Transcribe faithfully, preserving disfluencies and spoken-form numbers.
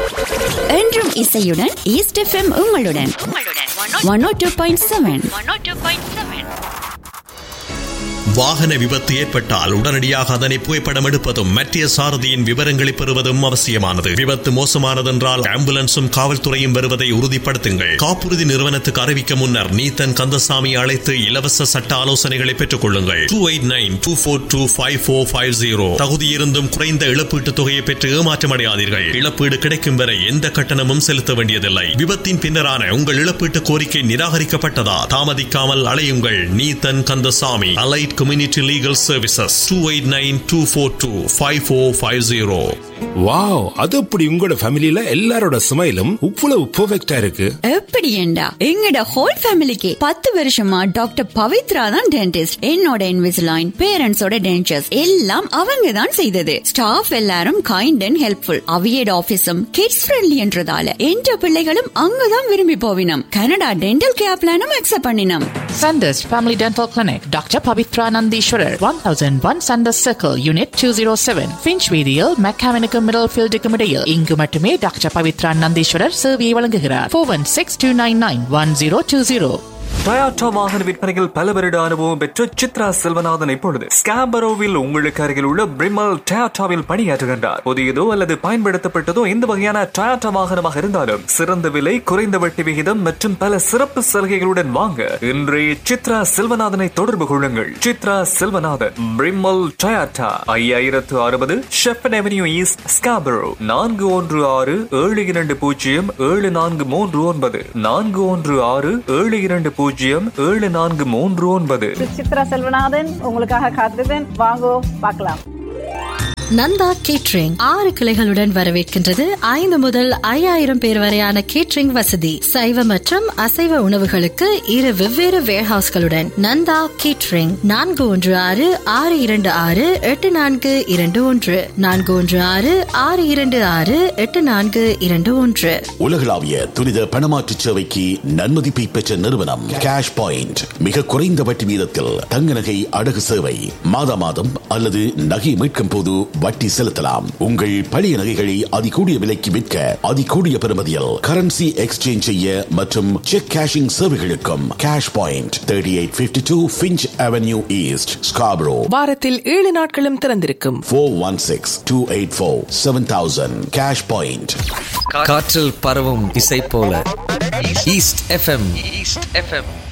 என்றும் இசையுடன் east FM உங்களுடன் ஒன் ஓ டூ பாயிண்ட் செவன். வாகன விபத்து ஏற்பட்டால் உடனடியாக அதனை புகைப்படம் எடுப்பதும் மற்ற சாரதியின் விவரங்களை பெறுவதும் அவசியமானது. விபத்து மோசமானதென்றால் ஆம்புலன்ஸும் காவல்துறையும் வருவதை உறுதிப்படுத்துங்கள். காப்புறுதி நிறுவனத்துக்கு அறிவிக்க முன்னர் நீத்தன் கந்தசாமி அழைத்து இலவச சட்ட ஆலோசனைகளை பெற்றுக் கொள்ளுங்கள். Two eight nine two four two five four five zero. தகுதியிருந்தும் குறைந்த இழப்பீட்டுத் தொகையை பெற்று ஏமாற்றமடையாதீர்கள். இழப்பீடு கிடைக்கும் வரை எந்த கட்டணமும் செலுத்த வேண்டியதில்லை. விபத்தின் பின்னரான உங்கள் இழப்பீட்டு கோரிக்கை நிராகரிக்கப்பட்டதா? தாமதிக்காமல் அலையுங்கள். Neethan Kandasamy, allied Community Legal Services, two eight nine two four two five four five zero. Wow, அது அப்படி உங்களோட ஃபேமிலில எல்லாரோட ஸ்மைலும் இவ்வளவு பெர்ஃபெக்ட்டா இருக்கு. எப்படி ஏண்டா எங்கட ஹோல் ஃபேமிலிக்கு பத்து வருஷமா டாக்டர் பவித்ரா தான் டென்டிஸ்ட். என்னோட இன்விசிலைன், பேரண்ட்ஸோட டென்டர்ஸ் எல்லாம் அவங்க தான் செய்தது. ஸ்டாஃப் எல்லாரும் kind and helpful. அவியட் ஆபீஸும் kids friendly என்றதால என்ற பிள்ளைகளும் அங்கதான் விரும்பி போவினம். கனடா டென்டல் கேர் பிளானும் அக்செப்ட் பண்ணினோம். Sanders Family Dental Clinic, Doctor Pavitra Nandishwarar, one thousand one Sanders Circle, Unit two oh seven, Finchweedial, Mechanical Middlefield Comedial. இங்கு மட்டுமே டாக்டர் பவித்ரா நந்தீஸ்வரர் சேவையை வழங்குகிறார். four one six two nine nine one zero two zero. Toyota வாகன விற்பனையில் பல வருட அனுபவம் பெற்ற சித்ரா செல்வநாதன் இப்பொழுது ஸ்காபரோவில் உங்களுக்கு அருகில் உள்ள பிரிமல் டொயோட்டாவில் பணியாற்றுகின்றார். புதியதோ அல்லது பயன்படுத்தப்பட்டதோ எந்த வகையான டொயோட்டா வாகனமாக இருந்தாலும் சிறந்த விலை, குறைந்த வட்டி விகிதம் மற்றும் பல சிறப்பு சலுகைகளுடன் வாங்க இன்றைய சித்ரா செல்வநாதனை தொடர்பு கொள்ளுங்கள். சித்ரா செல்வநாதன், பிரிமல் டொயோட்டா, ஐயாயிரத்து அறுபது ஷெப்பர்ட் அவென்யூ ஈஸ்ட், ஸ்காபரோ. நான்கு ஒன்று ஆறு ஏழு இரண்டு பூஜ்ஜியம் ஏழு நான்கு மூன்று ஒன்பது நான்கு ஒன்று ஆறு ஏழு இரண்டு பூஜ்ஜியம் ஏழு நான்கு மூன்று ஒன்பது. சித்ரா செல்வநாதன் உங்களுக்காக காத்திருப்பேன். வாங்கோ பார்க்கலாம். நந்தா கேட்ரிங் ஆறு கிளைகளுடன் வரவேற்கின்றது. ஐந்து முதல் ஐயாயிரம் பேர் வரையான கேட்ரிங் வசதி, சைவ மற்றும் அசைவ உணவுகளுக்கு இரு வெவ்வேறு வேர்ஹவுஸ்களுடன். நந்தா கேட்ரிங் நான்கு ஒன்று ஆறு ஆறு இரண்டு ஆறு எட்டு நான்கு இரண்டு ஒன்று நான்கு ஒன்று ஆறு ஆறு இரண்டு ஆறு எட்டு நான்கு இரண்டு ஒன்று. உலகளாவிய துரித பணமாற்று சேவைக்கு நன்மதிப்பை பெற்ற நிறுவனம் கேஷ் பாயிண்ட். மிக குறைந்த வட்டி வீதத்தில் தங்க நகை அடகு சேவை. மாதா மாதம் அல்லது நகை மீட்கும் போது வட்டி செலுத்தலாம். உங்கள் பழைய நகைகளை அதிகூடிய விலைக்கு விற்க அதிகூடிய பெறுமதியில் கரன்சி எக்ஸ்சேஞ்ச் செய்ய மற்றும் check cashing சேவைகளுக்கும் cash point thirty eight fifty two Finch avenue east, Scarborough. வாரத்தில் ஏழு நாட்களும் திறந்திருக்கும். Four one six two eight four seven thousand. Cash point. காற்றில் பரவும் இசை போல ஈஸ்ட் எஃப்எம். East FM.